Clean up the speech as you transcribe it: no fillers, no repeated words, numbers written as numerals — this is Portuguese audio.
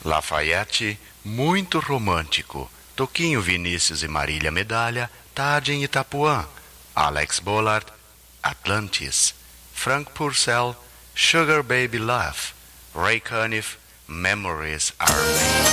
Lafayette, muito romântico. Toquinho, Vinícius e Marília Medalha, Tarde em Itapuã. Alex Bollard, Atlantis. Frank Purcell, Sugar Baby Love. Ray Conniff, Memories Are Made.